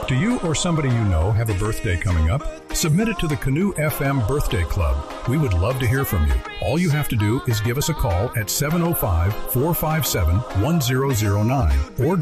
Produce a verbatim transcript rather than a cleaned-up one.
Do you or somebody you know have a birthday coming up? Submit it to the Canoe F M Birthday Club. We would love to hear from you. All you have to do is give us a call at seven oh five, four five seven, one zero zero nine or